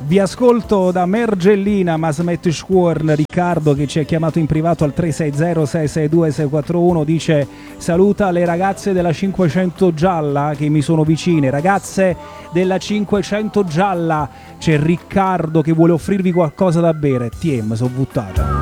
Vi ascolto da Mergellina, ma smette Squorn. Riccardo, che ci ha chiamato in privato al 360-662-641, dice: saluta le ragazze della 500 gialla che mi sono vicine. Ragazze della 500 gialla, c'è Riccardo che vuole offrirvi qualcosa da bere. Tiem, sono buttata.